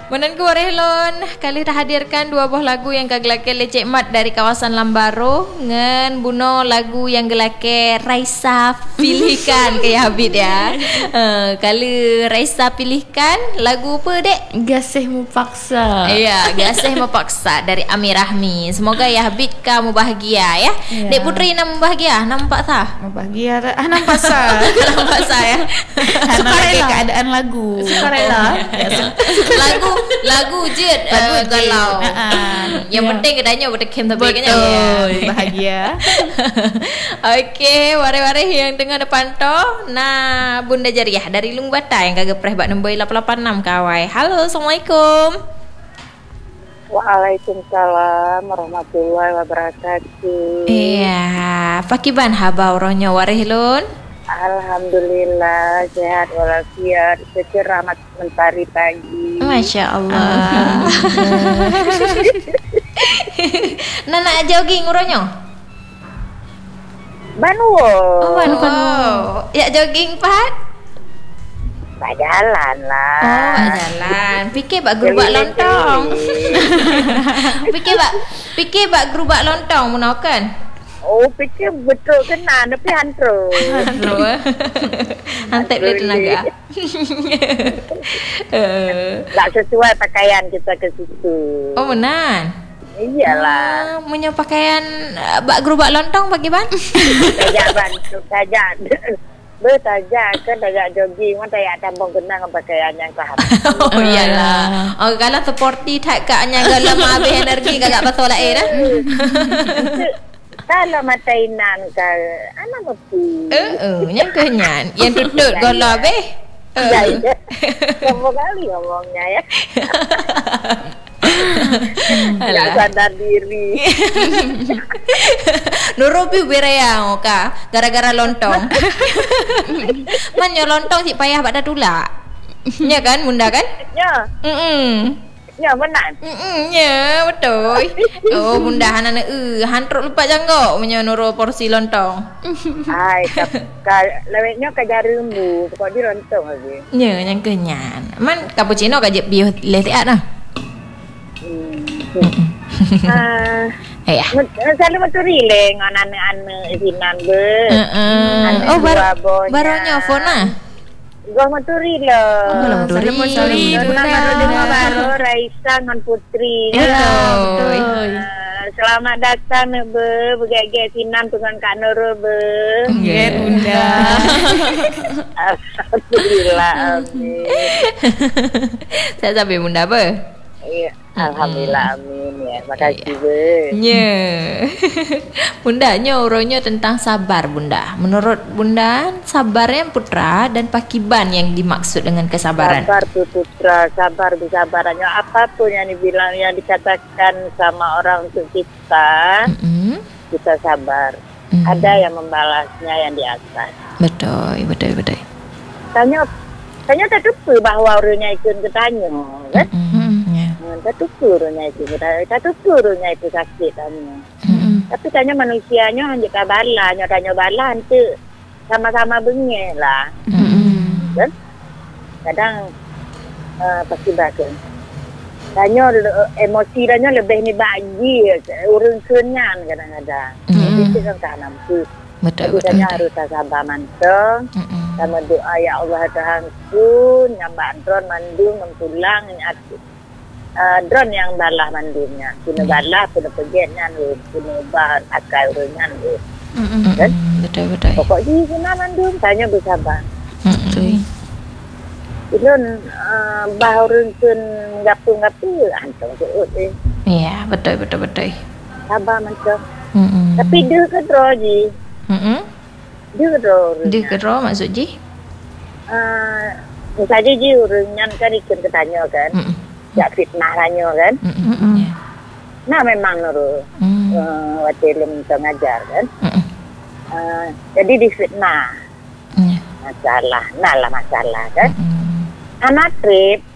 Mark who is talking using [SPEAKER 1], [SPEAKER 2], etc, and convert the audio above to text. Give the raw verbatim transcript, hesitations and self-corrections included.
[SPEAKER 1] Menengku Rehlon kali dah hadirkan dua buah lagu yang kagelakan Lecek Mat dari kawasan Lambaro ngan buno lagu yang gelake Raisa pilihkan ke Habib ya. Uh, kali Raisa pilihkan lagu apa dek?
[SPEAKER 2] Gasihmu paksa.
[SPEAKER 1] Iya, Gasih Mepaksa dari Amir Rahmi. Semoga ya Habib kamu bahagia ya. Ya. Dek Putri nama bahagia, nampak tak?
[SPEAKER 2] Bahagia ah nampak sah.
[SPEAKER 1] Nampak saya.
[SPEAKER 2] Sekarang keadaan lagu.
[SPEAKER 1] Sukarela. Lagu lagu je uh, galau. Uh-uh. Yang yeah. penting kedanya berdekem tapi kan ya.
[SPEAKER 2] Bahagia.
[SPEAKER 1] Okey, ware-ware yang dengar depan to. Nah, Bunda Jariah dari Lung Bata yang kagak preh bak nombor lapan lapan enam kawai. Halo, Assalamualaikum.
[SPEAKER 3] Waalaikumsalam warahmatullahi wabarakatuh.
[SPEAKER 1] Iya, pakiban habau ronyo warehlun.
[SPEAKER 3] Alhamdulillah sehat walafiat, secerah mentari pagi.
[SPEAKER 1] Masya Allah. Nana jogging uronyo.
[SPEAKER 3] Banuwo.
[SPEAKER 1] Oh, banuwo. Ya jogging Pat.
[SPEAKER 3] Pak jalan lah.
[SPEAKER 1] Oh, pak jalan. Fikir bak gerubak lontong. Fikir bak fikir bak gerubak lontong menakan.
[SPEAKER 3] Oh, fikir betul kena tapi hantro.
[SPEAKER 1] Hantro. Hantai boleh tenaga.
[SPEAKER 3] Tak sesuai pakaian kita ke situ.
[SPEAKER 1] Oh, benar.
[SPEAKER 3] Iyalah.
[SPEAKER 1] Ah, punya pakaian bak gerubak lontong bagi ban.
[SPEAKER 3] Tajak ban, tajak. Bertajak kan tajak jogging, mana tajak tambang kena dengan pakaian yang tahap.
[SPEAKER 1] Oh, iyalah. Oh, kalau seperti tak kaknya galam habis energi kagak pasal lah eh dah.
[SPEAKER 3] Kalau mata inan ke anak mesti.
[SPEAKER 1] Eh, eh, yang kenyan, yang tutup gola be.
[SPEAKER 3] Eh, berapa kali ngomongnya ya. Tak sadar diri.
[SPEAKER 1] Nurupi berayang oka, gara-gara lontong. Manyo lontong si payah pada tulak. Ya kan, Bunda kan?
[SPEAKER 3] Ya.
[SPEAKER 1] Mm.
[SPEAKER 3] Ya benar.
[SPEAKER 1] Mm, ya betul. Oh bunda anak eh hantruk lupa janggok punya nuro porsi lontong.
[SPEAKER 3] Ai ka lewetnya ka jarumbu kok di lontong lagi.
[SPEAKER 1] Ya yang kenyan. Man cappuccino ka je bio letiat nah.
[SPEAKER 3] Ah.
[SPEAKER 1] Ya.
[SPEAKER 3] Selalu maturi le ngan anak-anak sinan be.
[SPEAKER 1] Heeh. Oh bar baronya fona.
[SPEAKER 3] Gua maturi lah.
[SPEAKER 1] Oh, malam maturi.
[SPEAKER 3] Maturi. Nama dengar baru Raisa dengan Putri.
[SPEAKER 1] Betul.
[SPEAKER 3] Uh, selamat datang be, begaya sinan dengan Kak Nurul be.
[SPEAKER 2] Nggih, Bunda.
[SPEAKER 3] Alhamdulillah. Amin.
[SPEAKER 1] Saya sampai Bunda be.
[SPEAKER 3] Iya, alhamdulillah amin ya. Makasih be.
[SPEAKER 1] Ya. Bunda nya uronya tentang sabar Bunda. Menurut Bunda, sabarnya putra dan pakiban yang dimaksud dengan kesabaran.
[SPEAKER 3] Sabar tu putra, sabar kesabarannya apapun yang dibilang yang dikatakan sama orang untuk kita, mm-hmm. kita sabar. Mm-hmm. Ada yang membalasnya yang di atas.
[SPEAKER 1] Betul, betul, betul.
[SPEAKER 3] Tanya, tanya tak lupa bahawa orangnya ikut ketanya, kan?
[SPEAKER 1] Mm-hmm.
[SPEAKER 3] Tak tukurnya itu, tak tukurnya itu sakit tanya. Mm-hmm. Tapi tanya manusianya hanya kabala, hanya tanya bala nanti sama-sama bengel lah. Mm-hmm. Kan? Kadang uh, pasti bagus. Tanya emosi tanya lebih ni bagi urun kenyan kadang-kadang. Mm-hmm. Itu kan tak nampu.
[SPEAKER 1] Betul, betul.
[SPEAKER 3] Tanya harus sabar mantap. Mm-hmm. Sama doa ya Allah Tuhan pun nyambak dron mandung mempulang nyatu. Uh, drone yang balah mandumnya, punya balah, punya pegetnya, punya bahan akal urunnya, kan?
[SPEAKER 1] Betul betul.
[SPEAKER 3] Pokoknya punya mandum, tanya bersabar.
[SPEAKER 1] Betul.
[SPEAKER 3] Itu bah urun pun gapu gapu, antong seut eh.
[SPEAKER 1] Iya betul betul betul.
[SPEAKER 3] Sabar macam. Tapi dia kedro ji. Dia kedro.
[SPEAKER 1] Dia kedro maksud ji?
[SPEAKER 3] Uh, misalnya ji urunnya kan ikut ketanya kan. Ya fitnah ranyo kan. Mm-hmm. Yeah. Nah memang nuru mm. uh, waktu ilmu ngajar kan. Mm-hmm. Uh, jadi di fitnah. Yeah. Masalah, nah lah masalah kan. Mm-hmm. Anak trip